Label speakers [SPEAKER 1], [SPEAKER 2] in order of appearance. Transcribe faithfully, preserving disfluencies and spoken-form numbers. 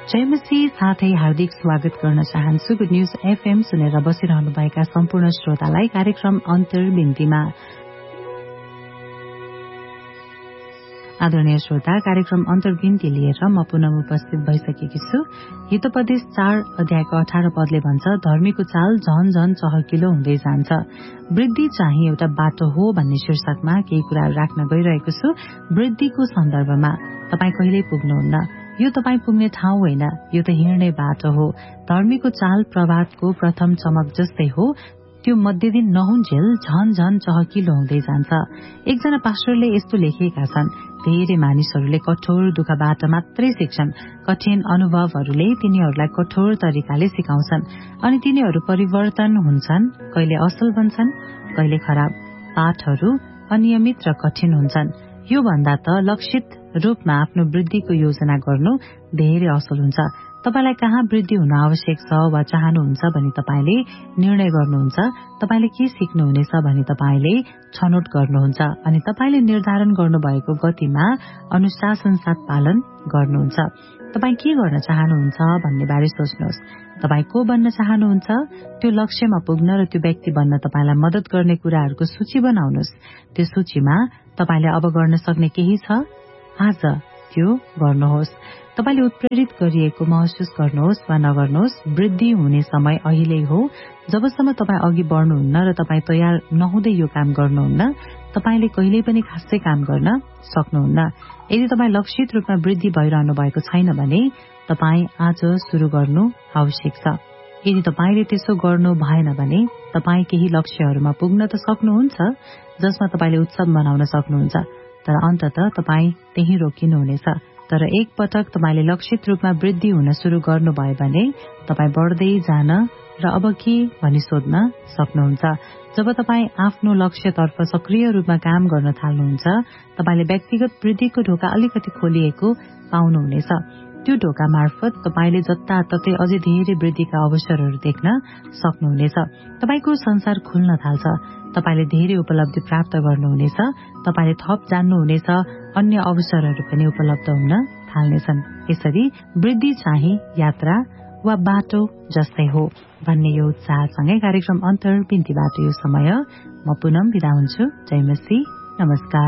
[SPEAKER 1] जयमसी साथै हार्दिक स्वागत गर्न चाहन्छु गुड न्यूज एफएम सुनेर बसिरहनुभएका सम्पूर्ण श्रोतालाई कार्यक्रम अन्तर्बिन्दीमा। आदरणीय श्रोता, कार्यक्रम अन्तर्बिन्दी लिएर म पुनः उपस्थित भइसकेकी छु। हितोपदेश चार अध्यायको अठार पदले भन्छ, धर्मीको चाल झन झन चहकिलो हुँदै जान्छ। वृद्धि चाहिँ एउटा बाटो हो भन्ने शीर्षकमा केही कुराहरू राख्न गइरहेको छु। वृद्धिको सन्दर्भमा तपाईँ कहिल्यै पुग्नुहुन्न, यो तपाईँ पुग्ने ठाउँ होइन, यो त हिँड्ने बाटो हो। धर्मीको चाल प्रभातको प्रथम चमक जस्तै हो, त्यो मध्यदिन नहुन्जेल झन झन चहकिलो हुँदै जान्छ। एकजना पास्टरले यस्तो लेखेका छन्, धेरै मानिसहरूले कठोर दुःखबाट मात्रै सिक्छन्। कठिन अनुभवहरूले तिनीहरूलाई कठोर तरिकाले सिकाउँछन् अनि तिनीहरू परिवर्तन हुन्छन्, कहिले असल बन्छन्, कहिले खराब। पाठहरू अनियमित र कठिन हुन्छन्। यो भन्दा त लक्षित रूपमा आफ्नो वृद्धिको योजना गर्नु धेरै असल हुन्छ। तपाईलाई कहाँ वृद्धि हुन आवश्यक छ वा चाहनुहुन्छ भनी तपाईले निर्णय गर्नुहुन्छ। तपाईले के सिक्नुहुनेछ भनी तपाईले छनौट गर्नुहुन्छ अनि तपाईले निर्धारण गर्नुभएको गतिमा अनुशासन साथ पालन गर्नुहुन्छ। तपाई के गर्न चाहनुहुन्छ भन्ने बारे सोच्नुहोस्। तपाई को बन्न चाहनुहुन्छ, त्यो लक्ष्यमा पुग्न र त्यो व्यक्ति बन्न तपाईलाई मद्दत गर्ने कुराहरूको सूची बनाउनुहोस्। त्यो सूचीमा तपाईले अब गर्न सक्ने केही छ, आज त्यो गर्नुहोस्। तपाईले उत्प्रेरित गरिएको महसुस गर्नुहोस् वा नगर्नुहोस्, वृद्धि हुने समय अहिले हो। जबसम्म तपाई अघि बढ्नुहुन्न र तपाई तयार नहुँदै यो काम गर्नुहुन्न, तपाईले कहिल्यै पनि खासै काम गर्न सक्नुहुन्न। यदि तपाई लक्षित रूपमा वृद्धि भइरहनु भएको छैन भने तपाई आज शुरू गर्नु आवश्यक छ। यदि तपाईले त्यसो गर्नु भएन भने तपाई केही लक्ष्यहरूमा पुग्न त सक्नुहुन्छ जसमा तपाईले उत्सव मनाउन सक्नुहुन्छ, तर अन्ततः तपाई त्यही रोकिनुहुनेछ। तर एक पटक तपाईले लक्षित रूपमा वृद्धि हुन शुरू गर्नुभयो भने तपाई बढ्दै जान र अब के भनी सोध्न सक्नुहुन्छ। जब तपाई आफ्नो लक्ष्यतर्फ सक्रिय रूपमा काम गर्न थाल्नुहुन्छ, तपाईले व्यक्तिगत वृद्धिको ढोका अलिकति खोलिएको पाउनुहुनेछ। त्यो ढोका मार्फत तपाईले जताततै अझै धेरै वृद्धिका अवसरहरू देख्न सक्नुहुनेछ। तपाईको संसार खुल्न थाल्छ। तपाईले धेरै उपलब्धि प्राप्त गर्नुहुनेछ। तपाईले थप जान्नुहुनेछ। अन्य अवसरहरू पनि उपलब्ध हुन थाल्नेछन्। यसरी वृद्धि चाहिँ यात्रा वा बाटो जस्तै हो भन्ने यो उत्साहसँगै कार्यक्रम अन्तर्बिन्दीबाट यो समय म पुनः बिदा हुन्छु। जय मसी, नमस्कार।